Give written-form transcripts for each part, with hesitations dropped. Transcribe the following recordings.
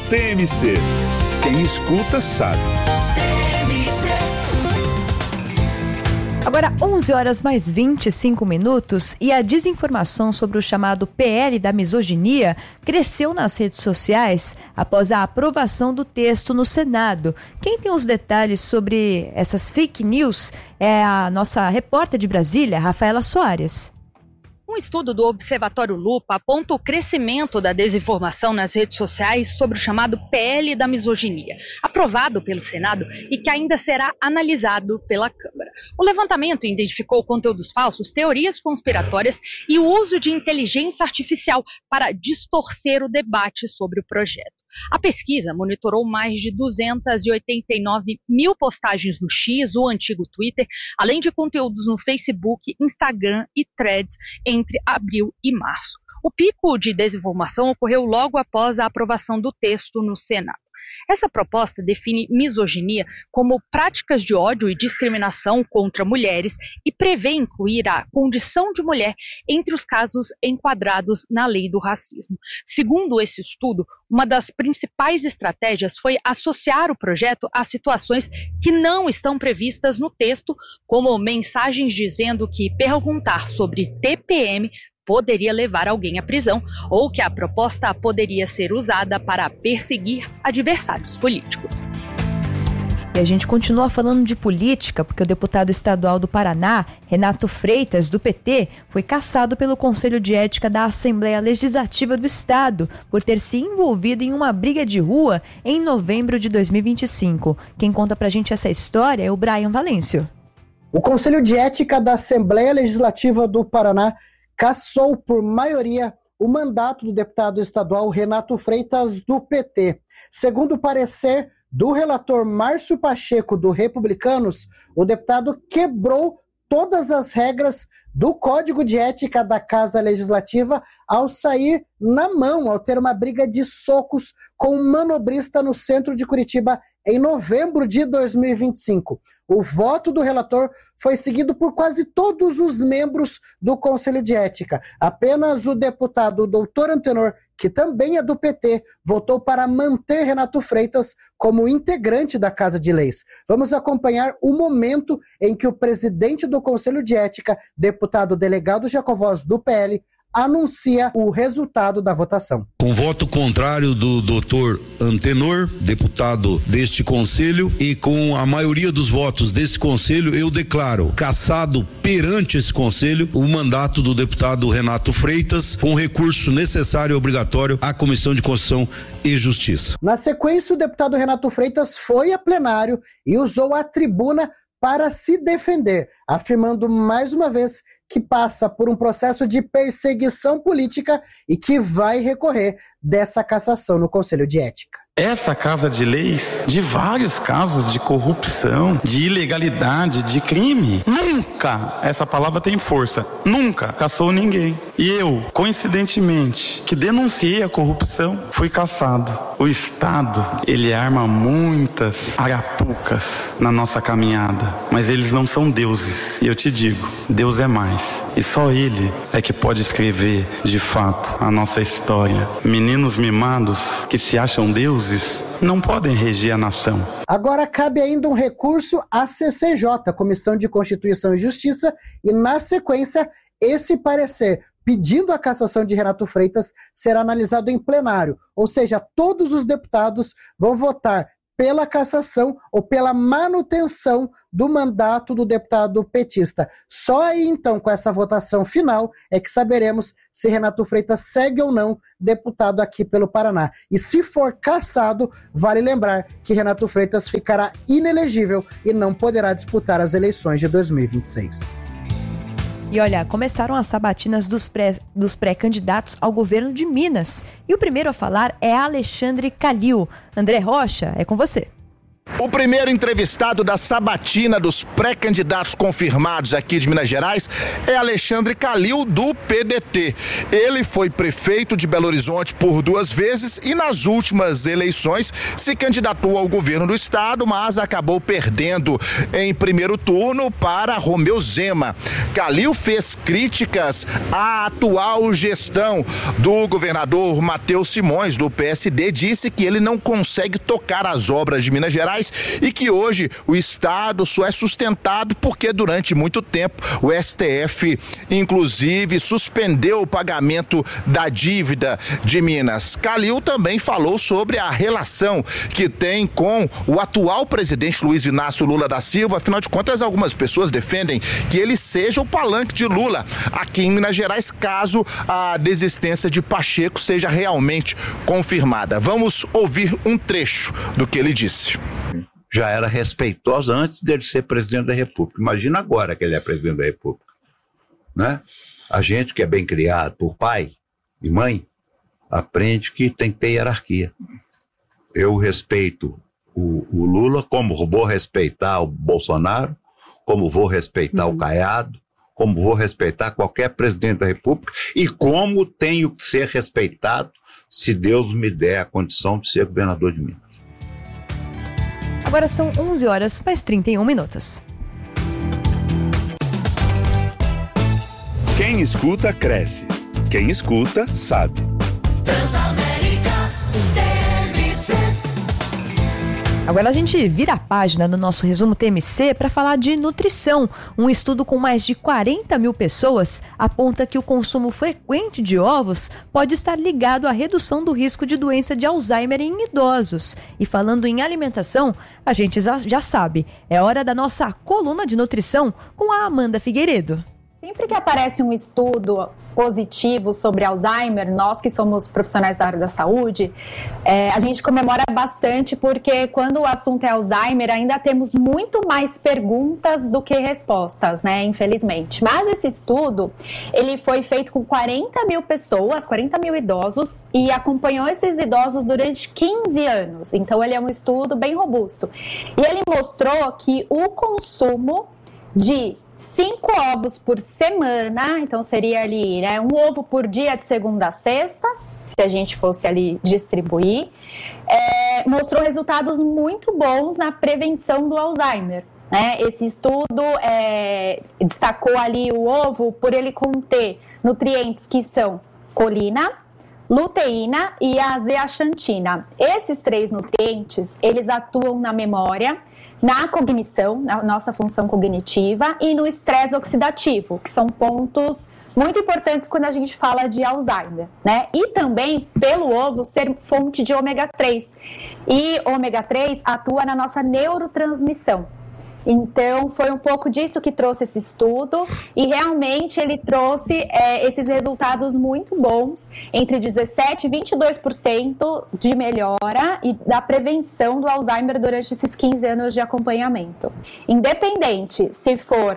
TMC. Quem escuta sabe. Agora 11h mais 25 e a desinformação sobre o chamado PL da misoginia cresceu nas redes sociais após a aprovação do texto no Senado. Quem tem os detalhes sobre essas fake news é a nossa repórter de Brasília, Rafaela Soares. Um estudo do Observatório Lupa aponta o crescimento da desinformação nas redes sociais sobre o chamado PL da misoginia, aprovado pelo Senado e que ainda será analisado pela Câmara. O levantamento identificou conteúdos falsos, teorias conspiratórias e o uso de inteligência artificial para distorcer o debate sobre o projeto. A pesquisa monitorou mais de 289 mil postagens no X, o antigo Twitter, além de conteúdos no Facebook, Instagram e Threads entre abril e março. O pico de desinformação ocorreu logo após a aprovação do texto no Senado. Essa proposta define misoginia como práticas de ódio e discriminação contra mulheres e prevê incluir a condição de mulher entre os casos enquadrados na lei do racismo. Segundo esse estudo, uma das principais estratégias foi associar o projeto a situações que não estão previstas no texto, como mensagens dizendo que perguntar sobre TPM poderia levar alguém à prisão ou que a proposta poderia ser usada para perseguir adversários políticos. E a gente continua falando de política porque o deputado estadual do Paraná, Renato Freitas, do PT, foi cassado pelo Conselho de Ética da Assembleia Legislativa do Estado por ter se envolvido em uma briga de rua em novembro de 2025. Quem conta pra gente essa história é o Brian Valêncio. O Conselho de Ética da Assembleia Legislativa do Paraná cassou por maioria o mandato do deputado estadual Renato Freitas, do PT. Segundo o parecer do relator Márcio Pacheco, do Republicanos, o deputado quebrou todas as regras do Código de Ética da Casa Legislativa ao sair na mão, ao ter uma briga de socos com um manobrista no centro de Curitiba em novembro de 2025. O voto do relator foi seguido por quase todos os membros do Conselho de Ética. Apenas o deputado Doutor Antenor, que também é do PT, votou para manter Renato Freitas como integrante da Casa de Leis. Vamos acompanhar o momento em que o presidente do Conselho de Ética, deputado delegado Jacovós, do PL, anuncia o resultado da votação. Com voto contrário do doutor Antenor, deputado deste conselho, e com a maioria dos votos desse conselho, eu declaro cassado perante esse conselho o mandato do deputado Renato Freitas, com recurso necessário e obrigatório à Comissão de Constituição e Justiça. Na sequência, o deputado Renato Freitas foi a plenário e usou a tribuna para se defender, afirmando mais uma vez que passa por um processo de perseguição política e que vai recorrer dessa cassação no Conselho de Ética. Essa Casa de Leis, de vários casos de corrupção, de ilegalidade, de crime, nunca, essa palavra tem força, nunca cassou ninguém. E eu, coincidentemente, que denunciei a corrupção, fui cassado. O Estado, ele arma muitas arapucas na nossa caminhada, mas eles não são deuses. E eu te digo, Deus é mais. E só Ele é que pode escrever, de fato, a nossa história. Meninos mimados que se acham deuses não podem reger a nação. Agora cabe ainda um recurso à CCJ, Comissão de Constituição e Justiça, e na sequência, esse parecer pedindo a cassação de Renato Freitas será analisado em plenário, ou seja, todos os deputados vão votar pela cassação ou pela manutenção do mandato do deputado petista. Só aí, então, com essa votação final, é que saberemos se Renato Freitas segue ou não deputado aqui pelo Paraná. E se for cassado, vale lembrar que Renato Freitas ficará inelegível e não poderá disputar as eleições de 2026. E olha, começaram as sabatinas dos pré-candidatos ao governo de Minas. E o primeiro a falar é Alexandre Calil. André Rocha, é com você. O primeiro entrevistado da sabatina dos pré-candidatos confirmados aqui de Minas Gerais é Alexandre Calil, do PDT. Ele foi prefeito de Belo Horizonte por 2 vezes e nas últimas eleições se candidatou ao governo do estado, mas acabou perdendo em primeiro turno para Romeu Zema. Calil fez críticas à atual gestão do governador Matheus Simões, do PSD, disse que ele não consegue tocar as obras de Minas Gerais e que hoje o estado só é sustentado porque durante muito tempo o STF inclusive suspendeu o pagamento da dívida de Minas. Calil também falou sobre a relação que tem com o atual presidente Luiz Inácio Lula da Silva. Afinal de contas, algumas pessoas defendem que ele seja o palanque de Lula aqui em Minas Gerais, caso a desistência de Pacheco seja realmente confirmada. Vamos ouvir um trecho do que ele disse. Já era respeitosa antes dele ser presidente da República. Imagina agora que ele é presidente da República, né? A gente que é bem criado por pai e mãe aprende que tem que ter hierarquia. Eu respeito o Lula, como vou respeitar o Bolsonaro, como vou respeitar o Caiado, como vou respeitar qualquer presidente da República e como tenho que ser respeitado se Deus me der a condição de ser governador de Minas. Agora são 11h mais 31 minutos. Quem escuta, cresce. Quem escuta, sabe. Agora a gente vira a página do nosso resumo TMC para falar de nutrição. Um estudo com mais de 40 mil pessoas aponta que o consumo frequente de ovos pode estar ligado à redução do risco de doença de Alzheimer em idosos. E falando em alimentação, a gente já sabe, é hora da nossa coluna de nutrição com a Amanda Figueiredo. Sempre que aparece um estudo positivo sobre Alzheimer, nós que somos profissionais da área da saúde, a gente comemora bastante porque quando o assunto é Alzheimer, ainda temos muito mais perguntas do que respostas, né? Infelizmente. Mas esse estudo, ele foi feito com 40 mil pessoas, 40 mil idosos, e acompanhou esses idosos durante 15 anos. Então, ele é um estudo bem robusto. E ele mostrou que o consumo de 5 ovos por semana, então seria ali, né, um ovo por dia de segunda a sexta, se a gente fosse ali distribuir, mostrou resultados muito bons na prevenção do Alzheimer, né? Esse estudo destacou ali o ovo por ele conter nutrientes que são colina, luteína e a zeaxantina. Esses 3 nutrientes, eles atuam na memória, na cognição, na nossa função cognitiva e no estresse oxidativo, que são pontos muito importantes quando a gente fala de Alzheimer, né? E também pelo ovo ser fonte de ômega 3. E ômega 3 atua na nossa neurotransmissão. Então, foi um pouco disso que trouxe esse estudo e realmente ele trouxe esses resultados muito bons, entre 17% e 22% de melhora e da prevenção do Alzheimer durante esses 15 anos de acompanhamento. Independente se for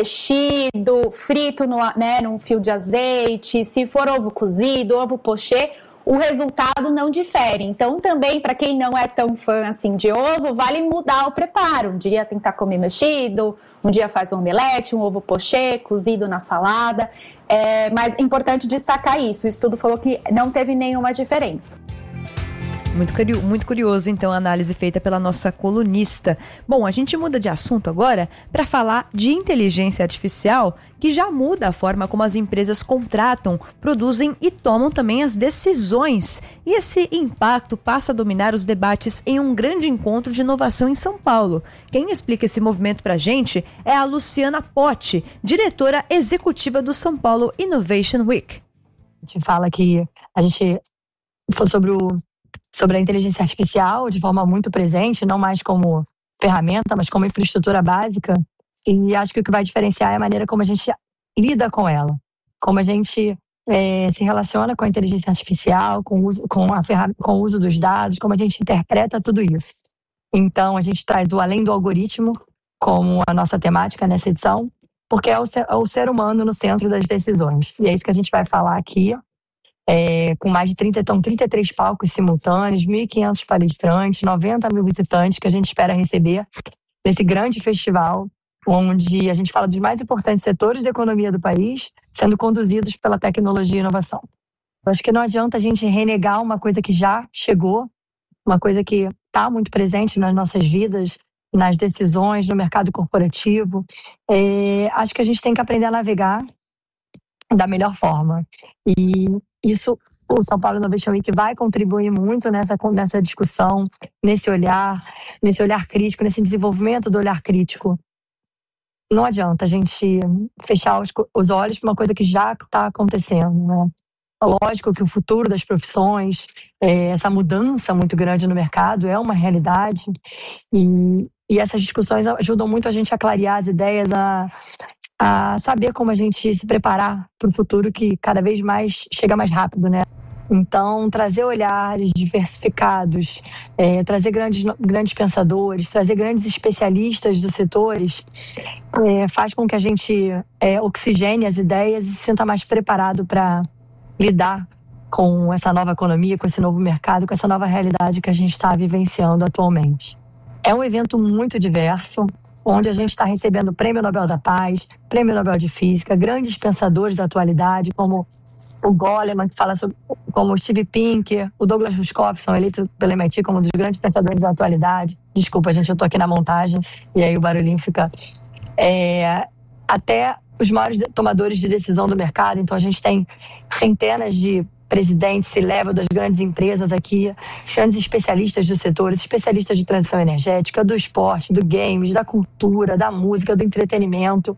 mexido, frito num fio de azeite, se for ovo cozido, ovo pochê, o resultado não difere. Então, também, para quem não é tão fã assim de ovo, vale mudar o preparo. Um dia tentar comer mexido, um dia faz um omelete, um ovo pochê, cozido na salada. Mas é importante destacar isso. O estudo falou que não teve nenhuma diferença. Muito curioso, então, a análise feita pela nossa colunista. Bom, a gente muda de assunto agora para falar de inteligência artificial, que já muda a forma como as empresas contratam, produzem e tomam também as decisões. E esse impacto passa a dominar os debates em um grande encontro de inovação em São Paulo. Quem explica esse movimento para a gente é a Luciana Potti, diretora executiva do São Paulo Innovation Week. A gente fala que a gente foi sobre a inteligência artificial de forma muito presente, não mais como ferramenta, mas como infraestrutura básica. E acho que o que vai diferenciar é a maneira como a gente lida com ela, como a gente se relaciona com a inteligência artificial, com o uso dos dados, como a gente interpreta tudo isso. Então, a gente traz o além do algoritmo como a nossa temática nessa edição, porque é o ser humano no centro das decisões. E é isso que a gente vai falar aqui. com mais de 33 palcos simultâneos, 1.500 palestrantes, 90 mil visitantes que a gente espera receber nesse grande festival, onde a gente fala dos mais importantes setores da economia do país sendo conduzidos pela tecnologia e inovação. Eu acho que não adianta a gente renegar uma coisa que já chegou, uma coisa que está muito presente nas nossas vidas, nas decisões, no mercado corporativo. Acho que a gente tem que aprender a navegar da melhor forma. E isso, o São Paulo Innovation Week vai contribuir muito nessa discussão, nesse olhar crítico, nesse desenvolvimento do olhar crítico. Não adianta a gente fechar os olhos para uma coisa que já está acontecendo, né? Lógico que o futuro das profissões, essa mudança muito grande no mercado é uma realidade, e essas discussões ajudam muito a gente a clarear as ideias, a saber como a gente se preparar para o futuro que cada vez mais chega mais rápido, né? Então, trazer olhares diversificados, trazer grandes pensadores, trazer grandes especialistas dos setores, faz com que a gente oxigene as ideias e se sinta mais preparado para lidar com essa nova economia, com esse novo mercado, com essa nova realidade que a gente está vivenciando atualmente. É um evento muito diverso, onde a gente está recebendo o Prêmio Nobel da Paz, Prêmio Nobel de Física, grandes pensadores da atualidade, como o Goleman, que fala sobre, como o Steve Pinker, o Douglas Rushkoff, são eleitos pelo MIT como um dos grandes pensadores da atualidade. Desculpa, gente, eu estou aqui na montagem, e aí o barulhinho fica... até os maiores tomadores de decisão do mercado. Então, a gente tem centenas de presidentes C-level das grandes empresas aqui, grandes especialistas dos setores, especialistas de transição energética, do esporte, do games, da cultura, da música, do entretenimento.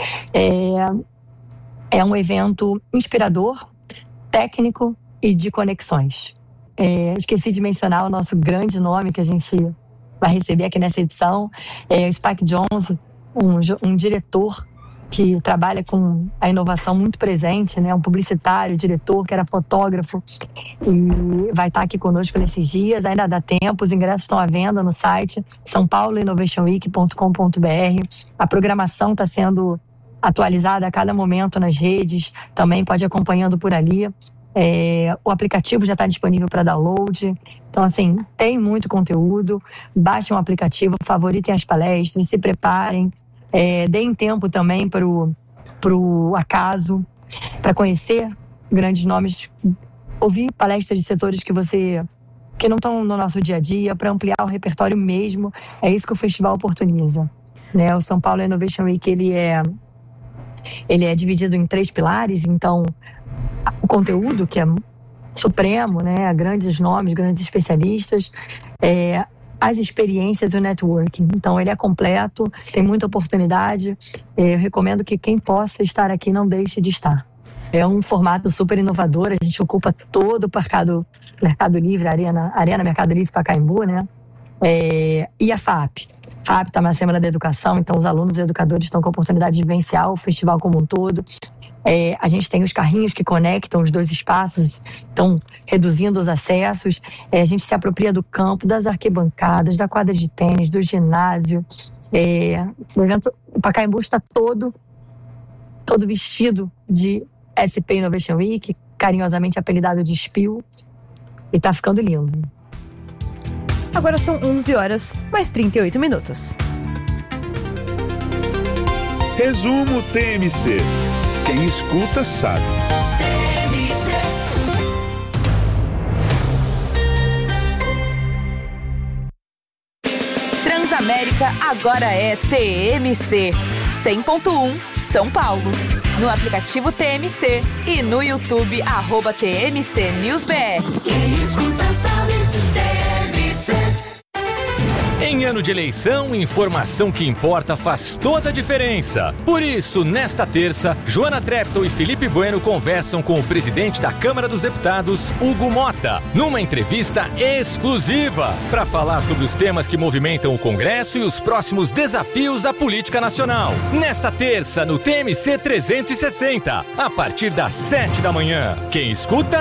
É um evento inspirador, técnico e de conexões. Esqueci de mencionar o nosso grande nome que a gente vai receber aqui nessa edição, o Spike Jonze, um diretor que trabalha com a inovação muito presente, né? Um publicitário, diretor, que era fotógrafo, e vai estar aqui conosco nesses dias. Ainda dá tempo, os ingressos estão à venda no site saopauloinnovationweek.com.br. A programação está sendo atualizada a cada momento nas redes, também pode ir acompanhando por ali. O aplicativo já está disponível para download. Então, assim, tem muito conteúdo. Baixem o aplicativo, favoritem as palestras, se preparem. Deem tempo também para o acaso, para conhecer grandes nomes, ouvir palestras de setores que não estão no nosso dia a dia, para ampliar o repertório mesmo. É isso que o festival oportuniza, né? O São Paulo Innovation Week, ele é dividido em 3 pilares. Então, o conteúdo, que é supremo, né? Grandes nomes, grandes especialistas, as experiências e o networking. Então, ele é completo, tem muita oportunidade. Eu recomendo que quem possa estar aqui não deixe de estar. É um formato super inovador, a gente ocupa todo o Mercado Livre, Arena Mercado Livre Pacaembu, né? E a FAP. FAP está na Semana da Educação, então os alunos e educadores estão com a oportunidade de vivenciar o festival como um todo. A gente tem os carrinhos que conectam os 2 espaços, estão reduzindo os acessos. A gente se apropria do campo, das arquibancadas, da quadra de tênis, do ginásio. O evento, o Pacaembu está todo vestido de SP Innovation Week, carinhosamente apelidado de SPIL, e está ficando lindo. Agora são 11 horas, mais 38 minutos. Resumo TMC. Quem escuta sabe. Transamérica agora é TMC 100.1 São Paulo. No aplicativo TMC e no YouTube @TMC NewsBR. Quem escuta sabe. TMC. Em ano de eleição, informação que importa faz toda a diferença. Por isso, nesta terça, Joana Treptow e Felipe Bueno conversam com o presidente da Câmara dos Deputados, Hugo Mota, numa entrevista exclusiva para falar sobre os temas que movimentam o Congresso e os próximos desafios da política nacional. Nesta terça, no TMC 360, a partir das 7 da manhã. Quem escuta